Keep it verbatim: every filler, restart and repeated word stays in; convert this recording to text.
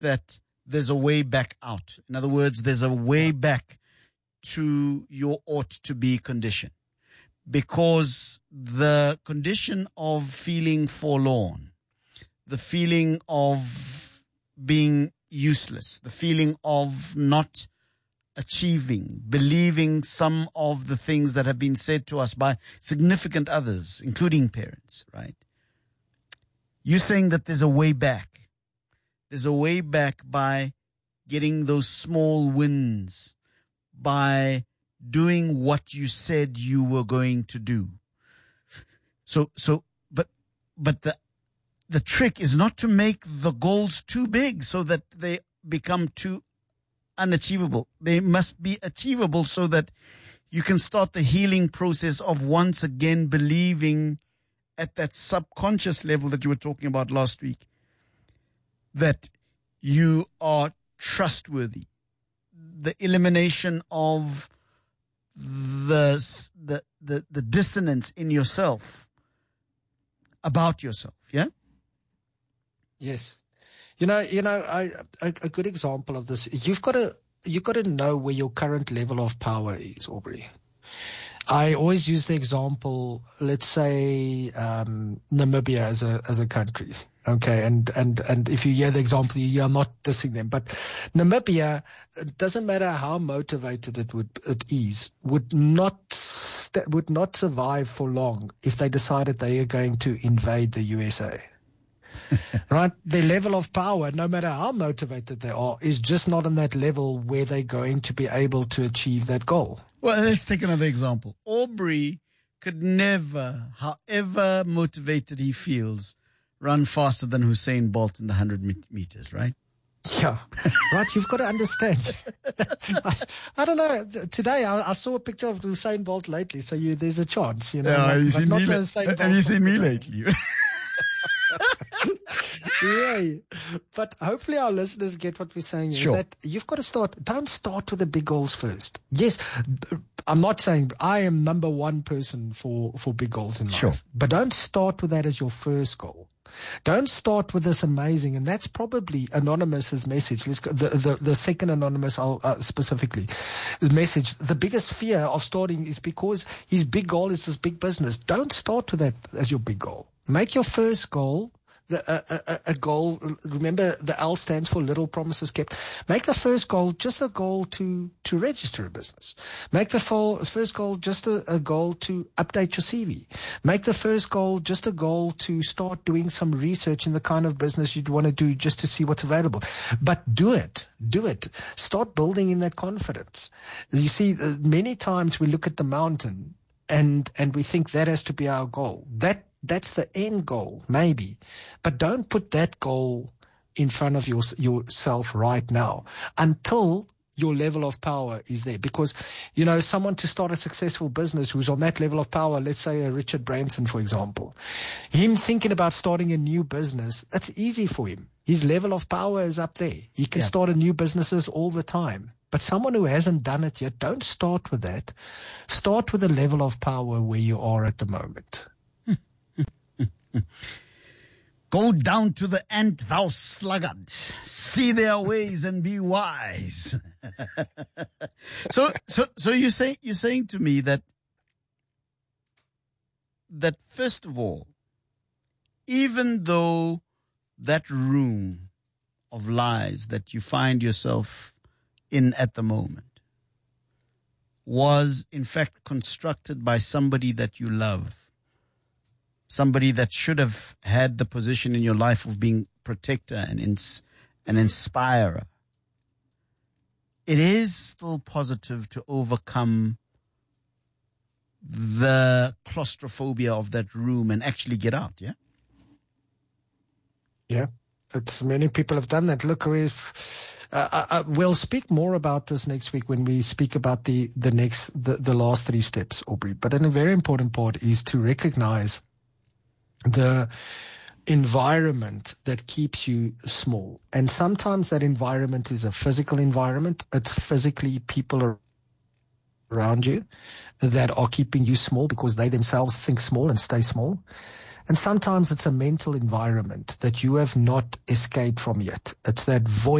that there's a way back out. In other words, there's a way back to your ought to be condition, because the condition of feeling forlorn, the feeling of being useless, the feeling of not achieving, believing some of the things that have been said to us by significant others, including parents, right? You're saying that there's a way back. There's a way back by getting those small wins, by doing what you said you were going to do. So, so, but, but the, the trick is not to make the goals too big so that they become too unachievable. They must be achievable so that you can start the healing process of once again believing at that subconscious level that you were talking about last week, that you are trustworthy. The elimination of the, the, the, the dissonance in yourself about yourself. Yeah. Yes. You know, you know, I, a, a good example of this, you've got to, you've got to know where your current level of power is, Aubrey. I always use the example, let's say, um, Namibia as a, as a country. Okay. And, and, and if you hear the example, you are not dissing them, but Namibia, it doesn't matter how motivated it would, it is, would not, st- would not survive for long if they decided they are going to invade the U S A. Right? Their level of power, no matter how motivated they are, is just not on that level where they're going to be able to achieve that goal. Well, let's take another example. Aubrey could never, however motivated he feels, run faster than Usain Bolt in the one hundred meters, right? Yeah, right. You've got to understand. I, I don't know. Today I, I saw a picture of Usain Bolt lately, so you, there's a chance, you know. Yeah, like, have you but seen not me, the la- Usain have Bolt you seen from me today. lately? Yeah, but hopefully our listeners get what we're saying. Sure. Is that you've got to start, don't start with the big goals first. Yes, I'm not saying I am number one person for, for big goals in life, Sure. but don't start with that as your first goal. Don't start with this amazing, and that's probably Anonymous's message. Let's go, the, the, the second Anonymous I'll, uh, specifically, the message, the biggest fear of starting is because his big goal is this big business. Don't start with that as your big goal. Make your first goal The, a, a, a goal. Remember, the L stands for Little Promises Kept. Make the first goal just a goal to, to register a business. Make the full, first goal just a, a goal to update your C V. Make the first goal just a goal to start doing some research in the kind of business you'd want to do just to see what's available. But do it. Do it. Start building in that confidence. You see, many times we look at the mountain and, and we think that has to be our goal. That That's the end goal, maybe. But don't put that goal in front of your, yourself right now until your level of power is there. Because, you know, someone to start a successful business who's on that level of power, let's say a Richard Branson, for example, him thinking about starting a new business, that's easy for him. His level of power is up there. He can Yeah. start a new businesses all the time. But someone who hasn't done it yet, don't start with that. Start with the level of power where you are at the moment. Go down to the ant, thou sluggard. See their ways and be wise. so, so, so you say you're saying to me that that first of all, even though that room of lies that you find yourself in at the moment was in fact constructed by somebody that you love, somebody that should have had the position in your life of being protector and ins- an inspirer, it is still positive to overcome the claustrophobia of that room and actually get out, yeah? Yeah. It's many people have done that. Look, we've, uh, I, I, we'll speak more about this next week when we speak about the, the next, the, the last three steps, Aubrey. But a very important part is to recognize the environment that keeps you small. And sometimes that environment is a physical environment. It's physically people around you that are keeping you small because they themselves think small and stay small. And sometimes it's a mental environment that you have not escaped from yet. It's that void